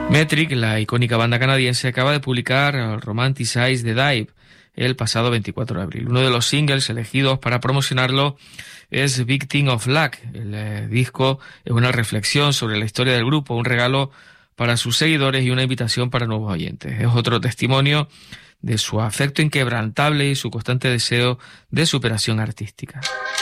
Metric, la icónica banda canadiense, acaba de publicar Romanticize the Dive el pasado 24 de abril. Uno de los singles elegidos para promocionarlo es Victim of Luck. El disco es una reflexión sobre la historia del grupo, un regalo para sus seguidores y una invitación para nuevos oyentes. Es otro testimonio de su afecto inquebrantable y su constante deseo de superación artística.